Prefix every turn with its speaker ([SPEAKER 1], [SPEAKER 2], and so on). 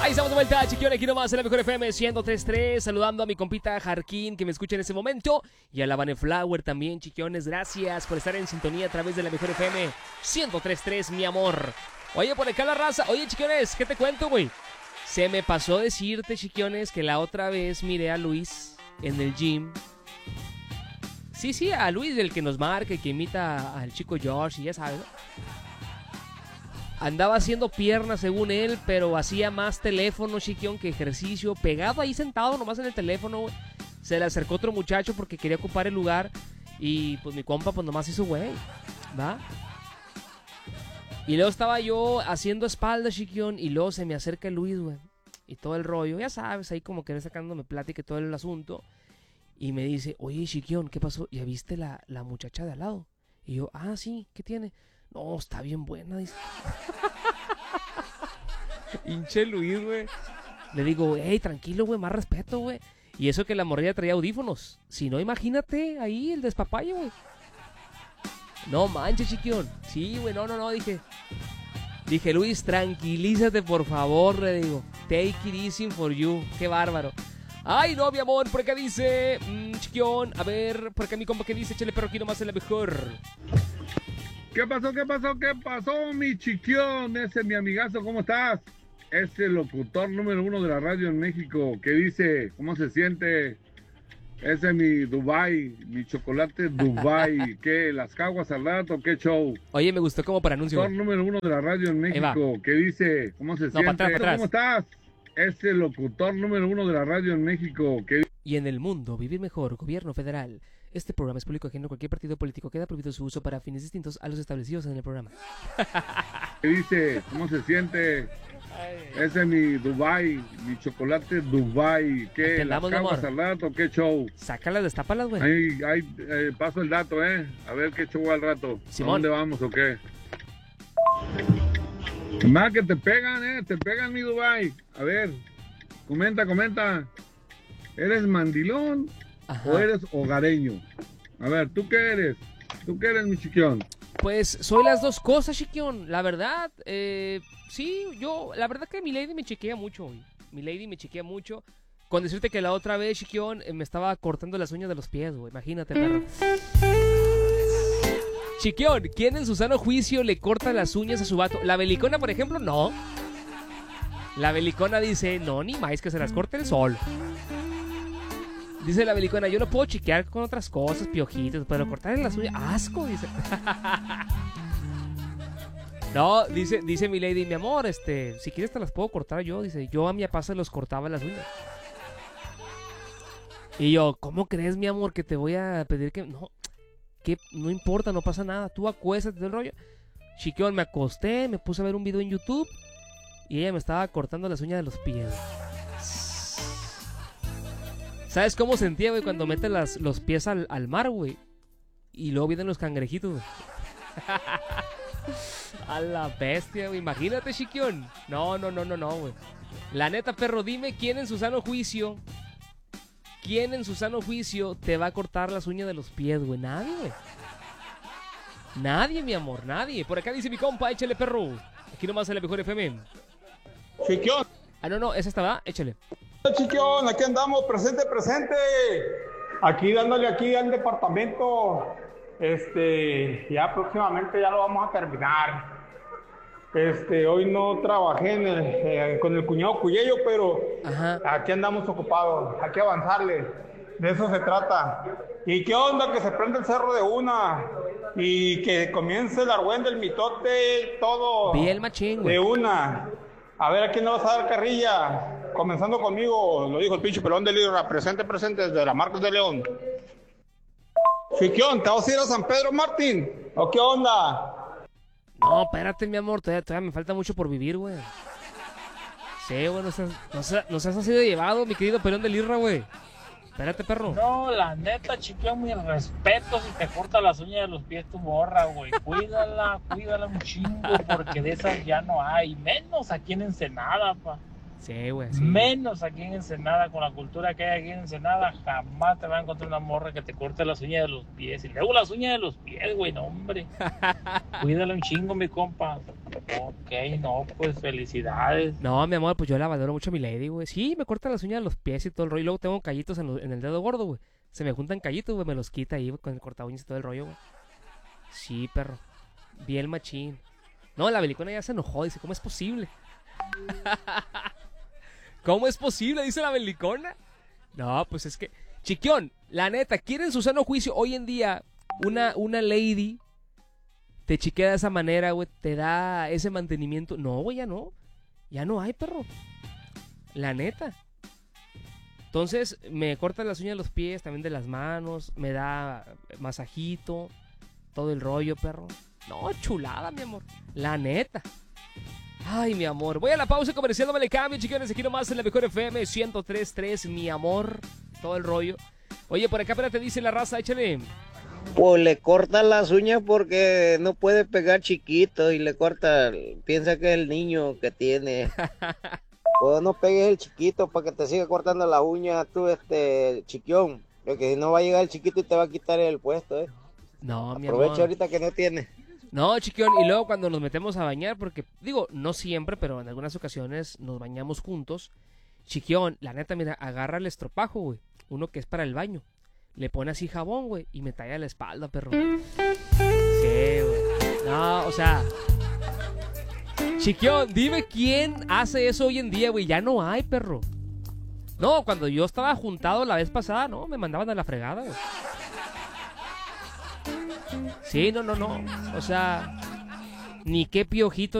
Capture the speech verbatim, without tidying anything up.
[SPEAKER 1] Ahí estamos de vuelta, chiquión, aquí nomás en la Mejor F M ciento tres punto tres. Saludando a mi compita Jarquín, que me escucha en ese momento. Y a la Vaneflower también, chiquiones. Gracias por estar en sintonía a través de la Mejor F M ciento tres punto tres, mi amor. Oye, por acá la raza. Oye, chiquiones, ¿qué te cuento, güey? Se me pasó decirte, chiquiones, que la otra vez miré a Luis en el gym. Sí, sí, a Luis, el que nos marca y que imita al chico George, y ya sabes, ¿no? Andaba haciendo piernas según él, pero hacía más teléfono, chiquión, que ejercicio. Pegado ahí sentado nomás en el teléfono, güey. Se le acercó otro muchacho porque quería ocupar el lugar. Y pues mi compa pues nomás hizo güey, ¿va? Y luego estaba yo haciendo espalda, chiquión, y luego se me acerca Luis, güey. Y todo el rollo, ya sabes, ahí como que sacándome plática y todo el asunto. Y me dice, oye, chiquión, ¿qué pasó? ¿Ya viste la, la muchacha de al lado? Y yo, ah, sí, ¿qué tiene? No, está bien buena, dice. Hinche Luis, güey. Le digo, hey, tranquilo, güey, más respeto, güey. Y eso que la morrilla traía audífonos. Si no, imagínate ahí el despapalle, güey. No manches, chiquión. Sí, güey, no, no, no, dije. Dije, Luis, tranquilízate, por favor, le digo. Take it easy for you. Qué bárbaro. Ay, no, mi amor, por acá dice, mmm, chiquión, a ver, por acá mi compa que dice, échale perro aquí nomás en la mejor.
[SPEAKER 2] ¿Qué pasó, qué pasó, qué pasó, mi chiquión? Ese es mi amigazo, ¿cómo estás? Este locutor número uno de la radio en México, que dice, ¿cómo se siente? Ese es mi Dubai, mi chocolate Dubai. ¿Qué? ¿Las caguas al rato? ¿Qué show?
[SPEAKER 1] Oye, me gustó como para anuncio.
[SPEAKER 2] Locutor número uno de la radio en México, que dice, ¿cómo se
[SPEAKER 1] no,
[SPEAKER 2] siente?
[SPEAKER 1] Para atrás, para
[SPEAKER 2] ¿Cómo estás? Este locutor número uno de la radio en México, que
[SPEAKER 1] y en el mundo, vivir mejor, gobierno federal. Este programa es público ajeno a cualquier partido político. Queda prohibido su uso para fines distintos a los establecidos en el programa.
[SPEAKER 2] ¿Qué dice? ¿Cómo se siente? Ese es mi Dubai, mi chocolate Dubai. ¿Qué? ¿Las caguas al rato? ¿Qué show?
[SPEAKER 1] Sácalas, destápalas, güey.
[SPEAKER 2] Ahí, ahí eh, paso el dato, ¿eh? A ver qué show al rato.
[SPEAKER 1] Simón.
[SPEAKER 2] ¿A dónde vamos o qué? Más que te pegan, ¿eh? Te pegan, mi Dubai. A ver, comenta, comenta. ¿Eres mandilón? Ajá. ¿O eres hogareño? A ver, ¿tú qué eres? ¿Tú qué eres, mi chiquión?
[SPEAKER 1] Pues soy las dos cosas, chiquión. La verdad, eh, sí, yo, la verdad que mi lady me chequea mucho, güey. Mi lady me chequea mucho. Con decirte que la otra vez, chiquión, eh, me estaba cortando las uñas de los pies, güey. Imagínate, perro. Chiquión, ¿quién en su sano juicio le corta las uñas a su vato? La belicona, por ejemplo, no. La belicona dice, no, ni más que se las corte el sol. Dice la belicona, yo no puedo chiquear con otras cosas, piojitos, pero cortarle las uñas, asco, dice. No, dice, dice mi lady, mi amor, este, si quieres te las puedo cortar yo, dice, yo a mi papá se los cortaba las uñas. Y yo, ¿cómo crees, mi amor, que te voy a pedir que, no, que no importa, no pasa nada, tú acuéstate del rollo? Chiquión, me acosté, me puse a ver un video en YouTube y ella me estaba cortando las uñas de los pies. ¿Sabes cómo sentía, güey, cuando metes las, los pies al, al mar, güey? Y luego vienen los cangrejitos, güey. A la bestia, güey. Imagínate, chiquión. No, no, no, no, no, güey. La neta, perro, dime quién en su sano juicio, quién en su sano juicio te va a cortar las uñas de los pies, güey. Nadie, güey. Nadie, mi amor, nadie. Por acá dice mi compa, échale, perro. Aquí nomás en la Mejor F M.
[SPEAKER 3] Chiquión.
[SPEAKER 1] Ah, no, no, esa está, ¿va? Échale.
[SPEAKER 3] Chiquión, aquí andamos, presente, presente. Aquí dándole aquí al departamento. Este, ya próximamente ya lo vamos a terminar. Este, hoy no trabajé en el, eh, con el cuñado Cuyello, pero ajá, aquí andamos ocupados, hay que avanzarle. De eso se trata. ¿Y qué onda? Que se prende el cerro de una y que comience el argüende, el mitote, todo.
[SPEAKER 1] Bien machín, güey.
[SPEAKER 3] De una. A ver, ¿a quién le vas a dar carrilla? Comenzando conmigo, lo dijo el pinche pelón de Libra, presente, presente desde la Marcos de León. Chiquión, ¿te vas a ir a San Pedro, Martín? ¿O qué onda?
[SPEAKER 1] No, espérate, mi amor, todavía, todavía me falta mucho por vivir, güey. Sí, güey, no seas, no seas, no seas así de llevado, mi querido pelón de Lirra, güey. Espérate, perro.
[SPEAKER 4] No, la neta, chiquión, mi respeto si te corta las uñas de los pies tu morra, güey. Cuídala, cuídala un chingo, porque de esas ya no hay. Menos aquí en Ensenada, pa.
[SPEAKER 1] Sí, güey. Sí.
[SPEAKER 4] Menos aquí en Ensenada, con la cultura que hay aquí en Ensenada, jamás te vas a encontrar una morra que te corte las uñas de los pies. Y luego las uñas de los pies, güey, no, hombre. Cuídalo un chingo, mi compa. Ok, no, pues felicidades.
[SPEAKER 1] No, mi amor, pues yo la valoro mucho a mi lady, güey. Sí, me corta las uñas de los pies y todo el rollo. Y luego tengo callitos en, lo, en el dedo gordo, güey. Se me juntan callitos, güey, me los quita ahí, güey, con el corta uñas y todo el rollo, güey. Sí, perro. Bien machín. No, la belicona ya se enojó, dice, ¿cómo es posible? ¿Cómo es posible? Dice la belicona. No, pues es que... Chiquión, la neta, ¿quieren su sano juicio? Hoy en día, una, una lady te chiquea de esa manera, güey, te da ese mantenimiento. No, güey, ya no. Ya no hay, perro. La neta. Entonces, me corta las uñas de los pies, también de las manos, me da masajito, todo el rollo, perro. No, chulada, mi amor. La neta. Ay, mi amor. Voy a la pausa comercial, no me le cambio, chiquiones. Aquí nomás en la mejor F M ciento tres punto tres, mi amor. Todo el rollo. Oye, por acá, espérate, dice la raza, échale.
[SPEAKER 5] Pues le corta las uñas porque no puede pegar chiquito y le corta, piensa que es el niño que tiene. Pues no pegues el chiquito para que te siga cortando las uñas tú, este, chiquión. Porque si no va a llegar el chiquito y te va a quitar el puesto, eh.
[SPEAKER 1] No, mi amor.
[SPEAKER 5] Aprovecha ahorita que no tiene.
[SPEAKER 1] No, chiquión, y luego cuando nos metemos a bañar, porque, digo, no siempre, pero en algunas ocasiones nos bañamos juntos. Chiquión, la neta, mira, agarra el estropajo, güey, uno que es para el baño. Le pone así jabón, güey, y me talla la espalda, perro. Sí, güey. No, o sea... Chiquión, dime quién hace eso hoy en día, güey. Ya no hay, perro. No, cuando yo estaba juntado la vez pasada, no, me mandaban a la fregada, güey. Sí, no, no, no. O sea, ni qué piojito